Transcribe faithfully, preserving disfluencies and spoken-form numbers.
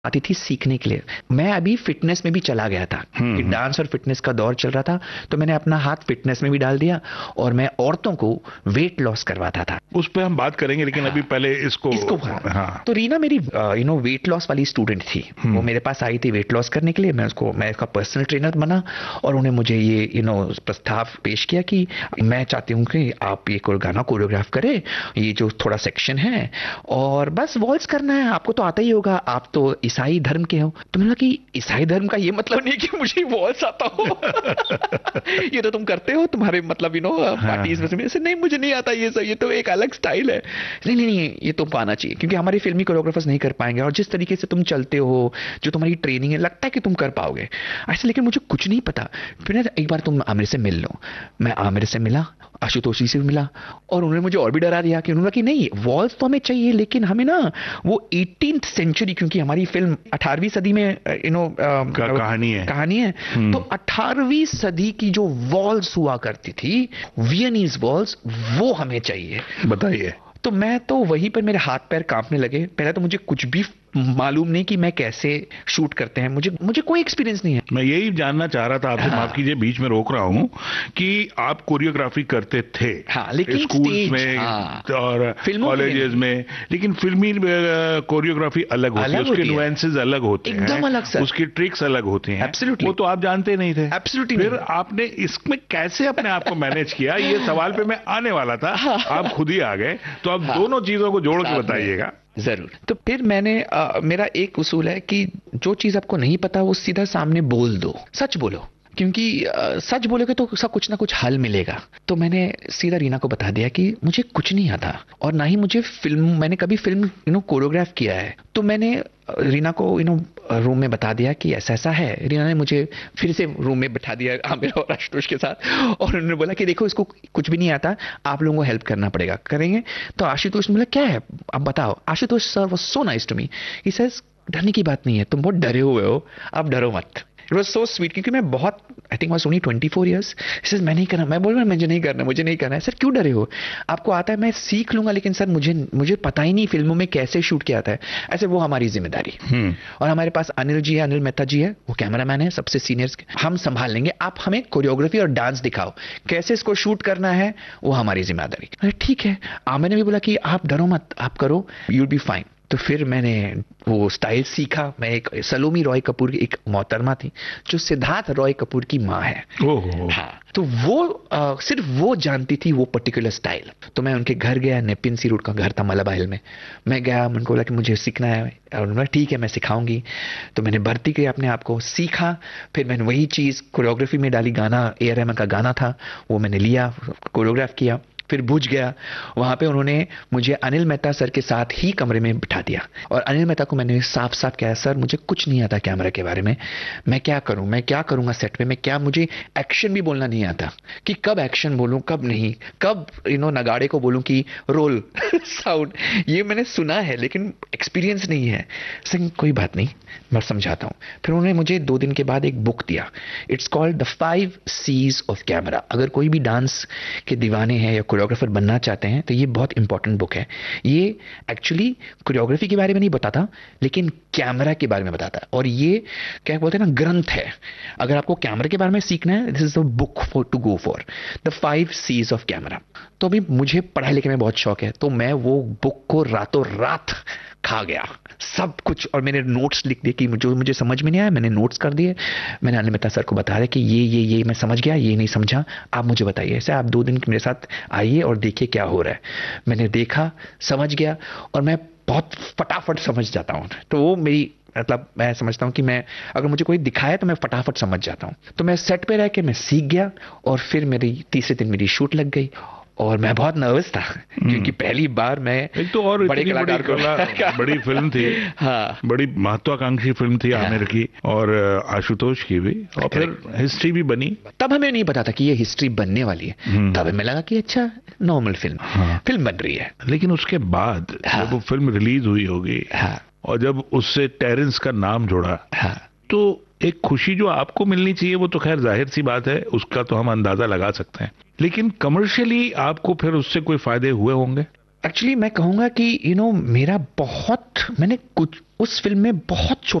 आती थी सीखने के लिए। मैं अभी फिटनेस में भी चला गया था कि डांस और फिटनेस का दौर चल रहा था, तो मैंने अपना हाथ फिटनेस में भी डाल दिया और मैं औरतों को वेट लॉस करवाता था। उस पे हम बात करेंगे, लेकिन हाँ, अभी पहले इसको इसको हाँ। हाँ। तो रीना मेरी यू नो वेट लॉस वाली स्टूडेंट थी। वो मेरे पास आई थी वेट लॉस करने के लिए। मैं उसको मैं उसका पर्सनल ट्रेनर बना और उन्हें मुझे ये यू नो प्रस्ताव पेश किया कि मैं चाहती हूँ कि आप ये गाना कोरियोग्राफ करें, ये जो थोड़ा सेक्शन है, और बस वॉल्स करना है, आपको तो आता ही होगा, आप तो ईसाई धर्म के हो। तो मैंने कहा कि ईसाई धर्म का ये मतलब नहीं कि मुझे वॉल्स आता हो। ये तो तुम करते हो तुम्हारे मतलब यू नो पार्टीज में से। नहीं, मुझे नहीं आता ये सब, ये तो एक अलग स्टाइल है। नहीं नहीं नहीं, ये तो पाना चाहिए, क्योंकि हमारे फिल्मी कोरियोग्राफर्स नहीं कर पाएंगे, और जिस तरीके से तुम चलते हो, जो तुम्हारी ट्रेनिंग है, लगता है कि तुम कर पाओगे ऐसे, लेकिन मुझे कुछ नहीं पता। फिर एक बार तुम आमिर से मिल लो। मैं आमिर से मिला, आशुतोष से भी मिला, और उन्होंने मुझे और भी डरा दिया कि उन्होंने कहा कि नहीं, वॉल्स तो हमें चाहिए, लेकिन हमें ना वो एटीन्थ सेंचुरी, क्योंकि हमारी फिल्म अठारहवीं सदी में यू नो कहानी है कहानी है तो अठारहवीं सदी की जो वॉल्स हुआ करती थी, वियनीज वॉल्स, वो हमें चाहिए। बताइए। तो मैं तो वहीं पर मेरे हाथ पैर कांपने लगे। पहले तो मुझे कुछ भी मालूम नहीं कि मैं कैसे शूट करते हैं, मुझे मुझे कोई एक्सपीरियंस नहीं है। मैं यही जानना चाह रहा था आपसे, हाँ। माफ कीजिए बीच में रोक रहा हूँ, कि आप कोरियोग्राफी करते थे, हाँ, लेकिन स्कूल में, हाँ। और कॉलेजेस में, लेकिन फिल्मी कोरियोग्राफी अलग होती है, उसके नुएंसेस अलग होते हैं, एकदम अलग सर, उसकी ट्रिक्स अलग होती हैं। एब्सोल्युटली। वो तो आप जानते नहीं थे। एब्सोल्युटली। फिर आपने इसमें कैसे अपने आप को मैनेज किया, ये सवाल पे मैं आने वाला था, आप खुद ही आ गए, तो आप दोनों चीजों को जोड़ के बताइएगा। जरूर। तो फिर मैंने आ, मेरा एक उसूल है कि जो चीज आपको नहीं पता वो सीधा सामने बोल दो, सच बोलो, क्योंकि आ, सच बोलोगे तो सब कुछ ना कुछ हल मिलेगा। तो मैंने सीधा रीना को बता दिया कि मुझे कुछ नहीं आता, और ना ही मुझे फिल्म, मैंने कभी फिल्म यू नो कोरियोग्राफ किया है। तो मैंने रीना को यू नो रूम में बता दिया कि ऐसा ऐसा है। रीना ने मुझे फिर से रूम में बैठा दिया आमिर और आशुतोष के साथ, और उन्होंने बोला कि देखो, इसको कुछ भी नहीं आता, आप लोगों को हेल्प करना पड़ेगा, करेंगे। तो आशुतोष ने बोला क्या है आप बताओ। Ashutosh sir was so nice to me, he says डरने की बात नहीं है, तुम बहुत डरे हुए हो, आप डरो मत। इट वाज सो स्वीट, क्योंकि मैं बहुत, I think was only twenty four years. Sir मैं नहीं करना, मैं बोल रहा मुझे नहीं करना, मुझे नहीं करना है। सर क्यों डरे हो, आपको आता है, मैं सीख लूंगा, लेकिन सर मुझे मुझे पता ही नहीं फिल्मों में कैसे शूट किया जाता है। ऐसे वो हमारी जिम्मेदारी। और हमारे पास अनिल जी है, अनिल मेहता जी है, वो कैमरामैन है, सबसे सीनियर्स, हम संभाल लेंगे, आप हमें कोरियोग्राफी और डांस दिखाओ, कैसे इसको शूट करना है वो हमारी जिम्मेदारी। अरे ठीक है। आमिर ने भी बोला कि आप डरो मत, आप करो, यू विल बी फाइन। तो फिर मैंने वो स्टाइल सीखा। मैं एक सलोमी रॉय कपूर की एक मोहतरमा थी जो सिद्धार्थ रॉय कपूर की माँ है। हाँ, तो वो आ, सिर्फ वो जानती थी वो पर्टिकुलर स्टाइल। तो मैं उनके घर गया, नेपिन सी रोड का घर था मलाबा हिल में। मैं गया, उनको बोला कि मुझे सीखना है, और उन्होंने ठीक है मैं सिखाऊंगी। तो मैंने भर्ती किया अपने आप को, सीखा। फिर मैंने वही चीज़ कोरियोग्राफी में डाली। गाना ए आर रहमान का गाना था, वो मैंने लिया, कोरियोग्राफ किया। फिर बुझ गया। वहां पे उन्होंने मुझे अनिल मेहता सर के साथ ही कमरे में बिठा दिया, और अनिल मेहता को मैंने साफ साफ कहा, सर मुझे कुछ नहीं आता कैमरा के बारे में, मैं क्या करूं, मैं क्या करूंगा सेट पे, मैं क्या, मुझे एक्शन भी बोलना नहीं आता, कि कब एक्शन बोलूं कब नहीं, कब यू नो नगाड़े को बोलूं कि रोल साउंड, ये मैंने सुना है लेकिन एक्सपीरियंस नहीं है। सर कोई बात नहीं, मैं समझाता हूँ। फिर उन्होंने मुझे दो दिन के बाद एक बुक दिया, it's called the five Cs of camera. अगर कोई भी डांस के दीवाने हैं या कोरियोग्राफर बनना चाहते हैं तो ये बहुत इंपॉर्टेंट बुक है। ये एक्चुअली कोरियोग्राफी के बारे में नहीं बताता, लेकिन कैमरा के बारे में बताता है, और ये क्या बोलते हैं ना, ग्रंथ है। अगर आपको कैमरा के बारे में सीखना है, this is the book for to go for, the five Cs of camera. तो अभी मुझे पढ़ाई लिखे में बहुत शौक है, तो मैं वो बुक को रातों रात खा गया सब कुछ, और मैंने नोट्स लिख दिए कि जो मुझे समझ में नहीं आया मैंने नोट्स कर दिए। मैंने अनिल मेहता सर को बता दिया कि ये ये ये मैं समझ गया, ये नहीं समझा, आप मुझे बताइए। ऐसे आप दो दिन मेरे साथ आइए और देखिए क्या हो रहा है। मैंने देखा, समझ गया, और मैं बहुत फटाफट समझ जाता हूँ। तो वो मेरी मतलब, मैं समझता हूँ कि मैं, अगर मुझे कोई दिखाए तो मैं फटाफट समझ जाता हूँ। तो मैं सेट पे रह के मैं सीख गया, और फिर मेरी तीसरे दिन मेरी शूट लग गई, और मैं बहुत नर्वस था क्योंकि पहली बार मैं एक तो और बड़े कलाकार को बड़ी, बड़ी फिल्म थी, हाँ, बड़ी महत्वाकांक्षी फिल्म थी, हाँ, आमिर की और आशुतोष की भी, और फिर हिस्ट्री भी बनी। तब हमें नहीं पता था कि ये हिस्ट्री बनने वाली है, तब हमें लगा कि अच्छा नॉर्मल फिल्म, हाँ, फिल्म बन रही है। लेकिन उसके बाद हाँ, जब वो फिल्म रिलीज हुई होगी, हाँ, और जब उससे टेरेंस का नाम जोड़ा, हाँ, तो एक खुशी जो आपको मिलनी चाहिए वो तो खैर जाहिर सी बात है, उसका तो हम अंदाजा लगा सकते हैं, लेकिन कमर्शियली आपको फिर उससे कोई फायदे हुए होंगे? एक्चुअली मैं कहूंगा कि यू you नो know, मेरा बहुत मैंने कुछ उस फिल्म में बहुत